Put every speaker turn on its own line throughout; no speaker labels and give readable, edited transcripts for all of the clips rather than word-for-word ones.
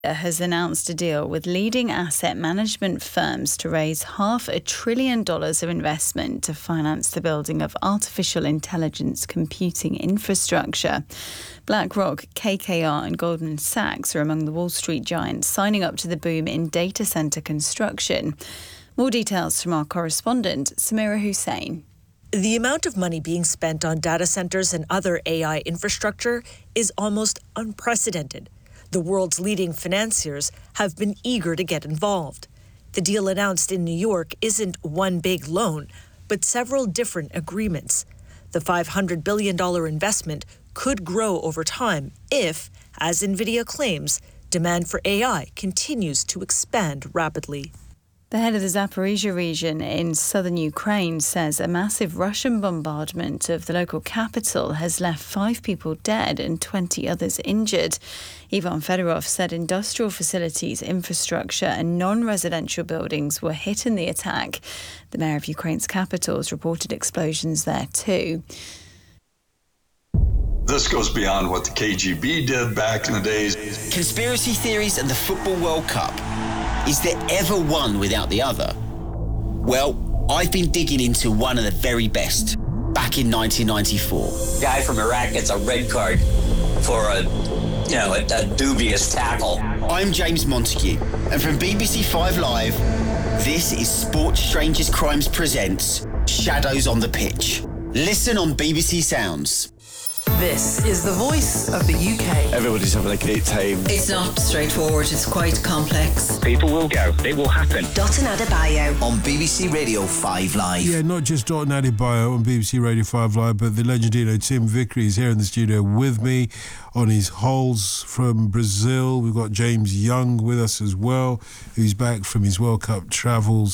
has announced a deal with leading asset management firms to raise $500 billion of investment to finance the building of artificial intelligence computing infrastructure. BlackRock, KKR and Goldman Sachs are among the Wall Street giants signing up to the boom in data centre construction. More details from our correspondent, Samira Hussain.
The amount of money being spent on data centres and other AI infrastructure is almost unprecedented. The world's leading financiers have been eager to get involved. The deal announced in New York isn't one big loan, but several different agreements. The $500 billion investment could grow over time if, as NVIDIA claims, demand for AI continues to expand rapidly.
The head of the Zaporizhzhia region in southern Ukraine says a massive Russian bombardment of the local capital has left 5 people dead and 20 others injured. Ivan Fedorov said industrial facilities, infrastructure and non-residential buildings were hit in the attack. The mayor of Ukraine's capital has reported explosions there too.
This goes beyond what the KGB did back in the days.
Conspiracy theories and the Football World Cup. Is there ever one without the other? Well, I've been digging into one of the very best. Back in 1994.
Guy from Iraq gets a red card for a dubious tackle.
I'm James Montague, and from BBC 5 Live, this is Sports Strangers Crimes presents Shadows on the Pitch. Listen on BBC Sounds.
This is the voice of the UK.
Everybody's having a great time.
It's not straightforward, it's quite complex.
People will go, it will happen.
Dotun Adebayo
on BBC Radio 5 Live.
Yeah, not just Dotun Adebayo on BBC Radio 5 Live, but the legendary Tim Vickery is here in the studio with me on his holes from Brazil. We've got James Young with us as well, who's back from his World Cup travels.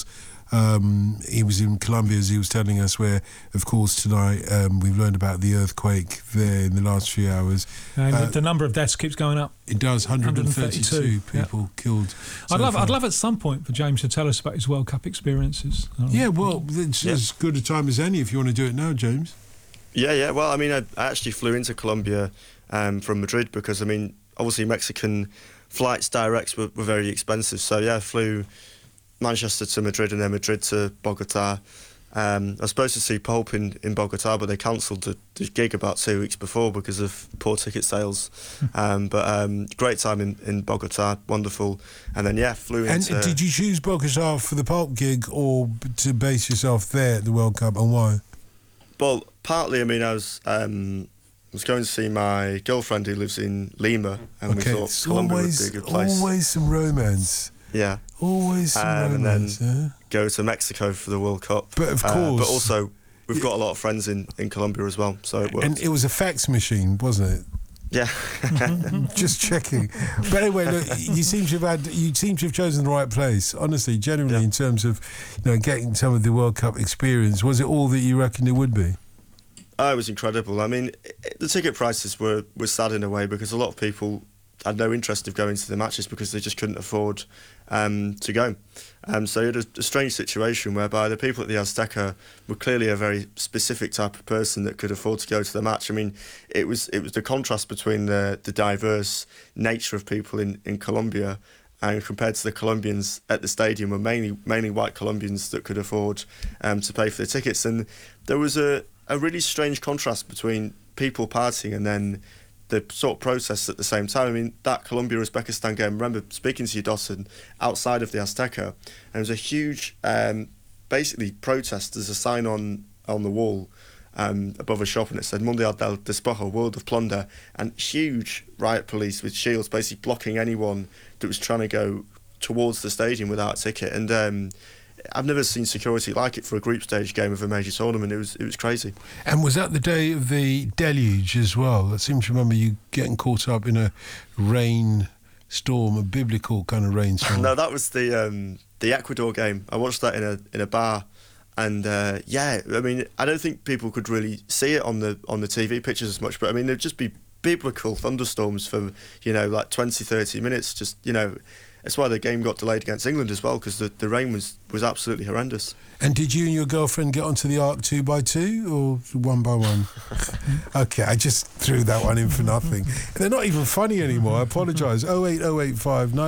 He was in Colombia, as he was telling us, where, of course, tonight we've learned about the earthquake there in the last few hours.
And the number of deaths keeps going up.
It does, 132 people killed.
I'd love at some point for James to tell us about his World Cup experiences.
Yeah, well, it's as good a time as any if you want to do it now, James.
Yeah. Well, I mean, I actually flew into Colombia from Madrid because, I mean, obviously Mexican flights directs were very expensive. So, yeah, I flew Manchester to Madrid and then Madrid to Bogota. I was supposed to see Pulp in Bogota, but they cancelled the gig about 2 weeks before because of poor ticket sales. But great time in Bogota, wonderful. And then, flew into...
And did you choose Bogota for the Pulp gig or to base yourself there at the World Cup, and why?
Well, partly, I mean, I was going to see my girlfriend who lives in Lima, and we thought Colombia would be a good place.
Always some romance.
Yeah.
Always some romance,
and then go to Mexico for the World Cup.
But of course.
But also, we've got a lot of friends in Colombia as well, so it worked.
And it was a fax machine, wasn't it?
Yeah.
Just checking. But anyway, look, you seem to have chosen the right place, honestly, generally, in terms of getting some of the World Cup experience. Was it all that you reckoned it would be?
Oh, it was incredible. I mean, the ticket prices were sad in a way because a lot of people had no interest of going to the matches because they just couldn't afford to go. So you had a strange situation whereby the people at the Azteca were clearly a very specific type of person that could afford to go to the match. I mean, it was the contrast between the diverse nature of people in Colombia and compared to the Colombians at the stadium were mainly white Colombians that could afford to pay for the tickets. And there was a really strange contrast between people partying and then the sort of protests at the same time. I mean, that Colombia-Uzbekistan game, I remember speaking to you, Dotun, outside of the Azteca, and it was a huge, basically, protest. There's a sign on the wall above a shop, and it said Mundial del Despojo, World of Plunder, and huge riot police with shields basically blocking anyone that was trying to go towards the stadium without a ticket. And I've never seen security like it for a group stage game of a major tournament. It was crazy. And was that the day of the deluge as well? I seem to remember you getting caught up in a rainstorm, a biblical kind of rainstorm. No, that was the Ecuador game. I watched that in a bar, and I mean, I don't think people could really see it on the TV pictures as much, but I mean, there'd just be biblical thunderstorms for like 20-30 minutes, just It's why the game got delayed against England as well, because the rain was absolutely horrendous.
And did you and your girlfriend get onto the Ark 2x2 or 1x1? Okay, I just threw that one in for nothing. They're not even funny anymore. I apologise. 08085